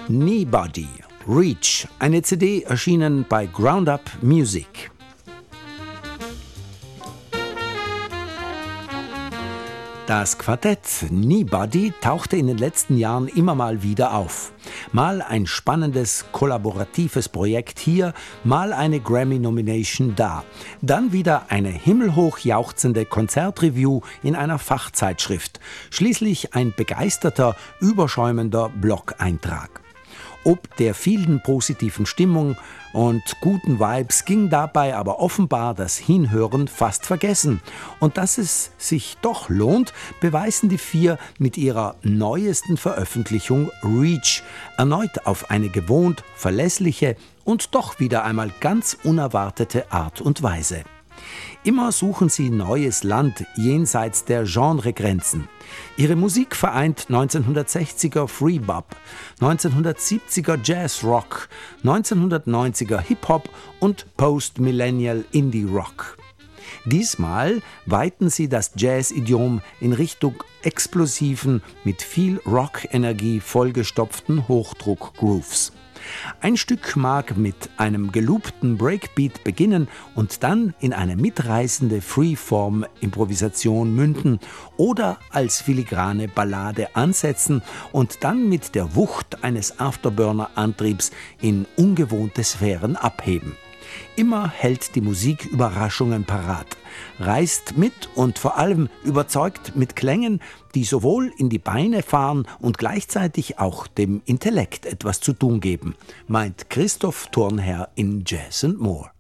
Kneebody, Reach, eine CD erschienen bei Ground-Up Music. Das Quartett Kneebody tauchte in den letzten Jahren immer mal wieder auf. Mal ein spannendes, kollaboratives Projekt hier, mal eine Grammy-Nomination da. Dann wieder eine himmelhoch jauchzende Konzertreview in einer Fachzeitschrift. Schließlich ein begeisterter, überschäumender Blog-Eintrag. Ob der vielen positiven Stimmung und guten Vibes ging dabei aber offenbar das Hinhören fast vergessen. Und dass es sich doch lohnt, beweisen die vier mit ihrer neuesten Veröffentlichung Reach, erneut auf eine gewohnt verlässliche und doch wieder einmal ganz unerwartete Art und Weise. Immer suchen sie neues Land jenseits der Genregrenzen. Ihre Musik vereint 1960er Free-Bop, 1970er Jazz-Rock, 1990er Hip-Hop und Post-Millennial Indie-Rock. Diesmal weiten sie das Jazz-Idiom in Richtung explosiven, mit viel Rock-Energie vollgestopften Hochdruck-Grooves. Ein Stück mag mit einem geloopten Breakbeat beginnen und dann in eine mitreißende Freeform-Improvisation münden oder als filigrane Ballade ansetzen und dann mit der Wucht eines Afterburner-Antriebs in ungewohnte Sphären abheben. Immer hält die Musik Überraschungen parat, reißt mit und vor allem überzeugt mit Klängen, die sowohl in die Beine fahren und gleichzeitig auch dem Intellekt etwas zu tun geben, meint Christoph Thurnherr in Jazz & More.